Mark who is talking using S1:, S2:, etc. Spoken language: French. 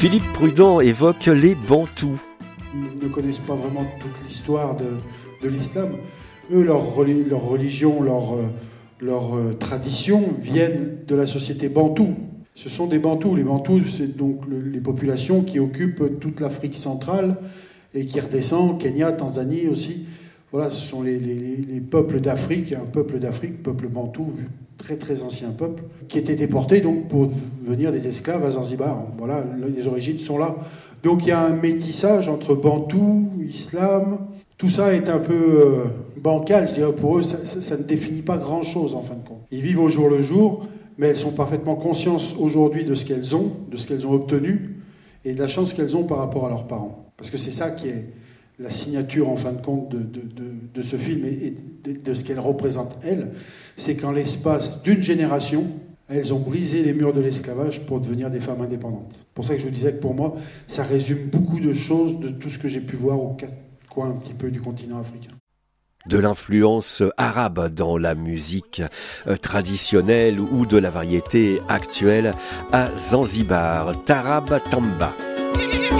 S1: Philippe Prudent évoque les Bantous.
S2: Ils ne connaissent pas vraiment toute l'histoire de l'islam. Eux, leur religion, leur tradition viennent de la société bantoue. Ce sont des Bantous. Les Bantous, c'est donc les populations qui occupent toute l'Afrique centrale et qui redescendent, Kenya, Tanzanie aussi. Voilà, ce sont les peuples d'Afrique, un peuple d'Afrique, peuple bantou, très très ancien peuple, qui était déporté donc pour devenir des esclaves à Zanzibar. Voilà, les origines sont là. Donc il y a un métissage entre bantou, islam. Tout ça est un peu bancal, je dirais, pour eux. Ça ne définit pas grand-chose en fin de compte. Ils vivent au jour le jour, mais elles sont parfaitement conscientes aujourd'hui de ce qu'elles ont, de ce qu'elles ont obtenu et de la chance qu'elles ont par rapport à leurs parents. Parce que c'est ça qui est la signature, en fin de compte, de ce film et de ce qu'elle représente, elle, c'est qu'en l'espace d'une génération, elles ont brisé les murs de l'esclavage pour devenir des femmes indépendantes. C'est pour ça que je vous disais que pour moi, ça résume beaucoup de choses de tout ce que j'ai pu voir aux quatre coins un petit peu du continent africain.
S1: De l'influence arabe dans la musique traditionnelle ou de la variété actuelle à Zanzibar, Tarab Tamba.